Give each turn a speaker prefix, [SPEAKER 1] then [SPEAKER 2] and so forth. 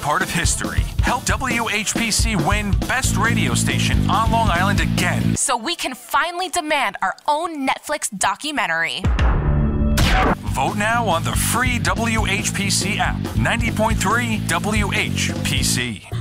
[SPEAKER 1] part of history. Help WHPC win Best Radio Station on Long Island again,
[SPEAKER 2] so we can finally demand our own Netflix documentary.
[SPEAKER 1] Vote now on the free WHPC app. 90.3 WHPC.